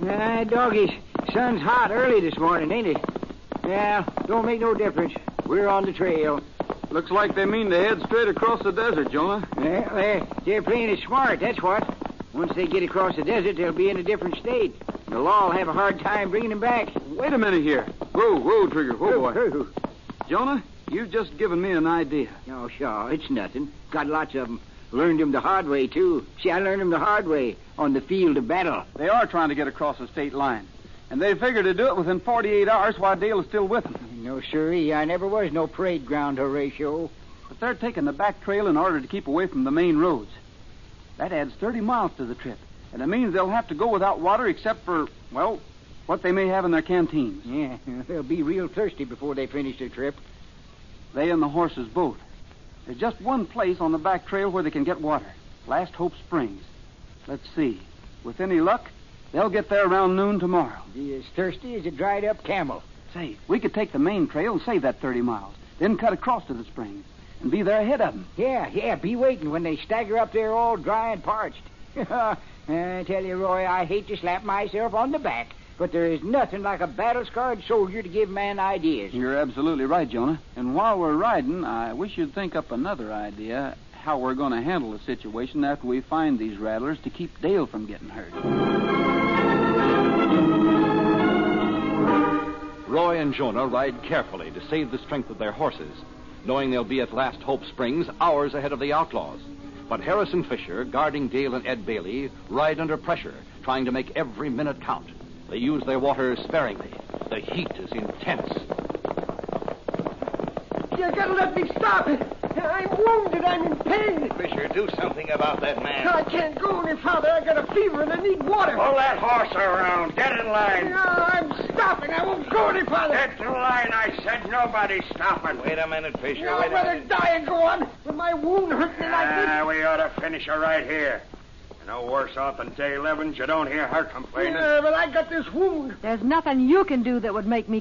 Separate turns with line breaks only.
Doggies, sun's hot early this morning, ain't it? Yeah, don't make no difference. We're on the trail.
Looks like they mean to head straight across the desert, Jonah.
They're playing it smart, that's what. Once they get across the desert, they'll be in a different state. The law will have a hard time bringing them back.
Wait a minute here. Whoa, Trigger. Whoa, boy. Jonah, you've just given me an idea.
Oh, sure, it's nothing. Got lots of them. Learned them the hard way, too. See, I learned them the hard way on the field of battle.
They are trying to get across the state line. And they figure to do it within 48 hours while Dale is still with them.
No, sirree. I never was no parade ground, Horatio.
But they're taking the back trail in order to keep away from the main roads. That adds 30 miles to the trip. And it means they'll have to go without water except for, well, what they may have in their canteens.
Yeah, they'll be real thirsty before they finish their trip.
They and the horses both. There's just one place on the back trail where they can get water. Last Hope Springs. Let's see. With any luck, they'll get there around noon tomorrow.
Be as thirsty as a dried-up camel.
Say, we could take the main trail and save that 30 miles, then cut across to the springs and be there ahead of them.
Yeah, be waiting when they stagger up there all dry and parched. I tell you, Roy, I hate to slap myself on the back, but there is nothing like a battle-scarred soldier to give man ideas.
You're absolutely right, Jonah. And while we're riding, I wish you'd think up another idea how we're going to handle the situation after we find these rattlers to keep Dale from getting hurt.
Roy and Jonah ride carefully to save the strength of their horses, knowing they'll be at Last Hope Springs hours ahead of the outlaws. But Harrison Fisher, guarding Dale and Ed Bailey, ride under pressure, trying to make every minute count. They use their water sparingly. The heat is intense.
You gotta let me stop. I'm wounded. I'm in pain.
Fisher, do something about that man.
I can't go any farther. I got a fever and I need water.
Pull that horse around. Get in line.
No, I'm stopping. I won't go any farther.
Get in line. I said nobody's stopping. Wait a minute, Fisher.
No, I'd rather die and go on with my wound hurting like this.
We ought to finish her right here. You're no worse off than Dale Evans. You don't hear her complaining.
Yeah, but I got this wound.
There's nothing you can do that would make me